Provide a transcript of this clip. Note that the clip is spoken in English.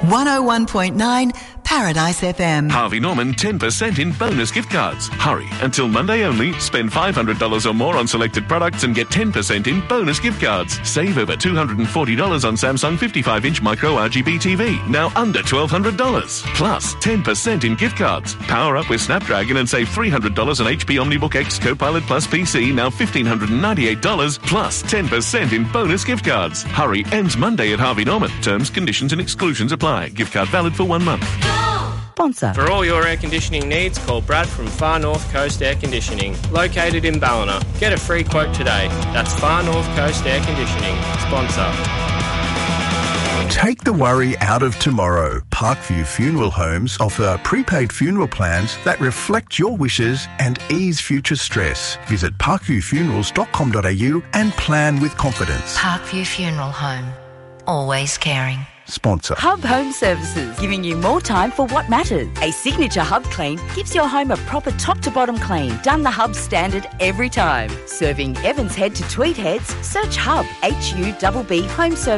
101.9 Paradise FM. Harvey Norman 10% in bonus gift cards. Hurry, until Monday only. Spend $500 or more on selected products and get 10% in bonus gift cards. Save over $240 on Samsung 55-inch micro RGB TV, now under $1,200. Plus 10% in gift cards. Power up with Snapdragon and save $300 on HP OmniBook X Copilot Plus PC, now $1,598, plus 10% in bonus gift cards. Hurry, ends Monday at Harvey Norman. Terms, conditions and exclusions apply. Gift card valid for 1 month. Sponsor. For all your air conditioning needs, call Brad from Far North Coast Air Conditioning, located in Ballina. Get a free quote today. That's Far North Coast Air Conditioning. Sponsor. Take the worry out of tomorrow. Parkview Funeral Homes offer prepaid funeral plans that reflect your wishes and ease future stress. Visit parkviewfunerals.com.au and plan with confidence. Parkview Funeral Home. Always caring. Sponsor. Hub Home Services, giving you more time for what matters. A signature Hub clean gives your home a proper top-to-bottom clean, done the Hub standard every time. Serving Evans Head to Tweed Heads, search Hub, HUBB Home Services.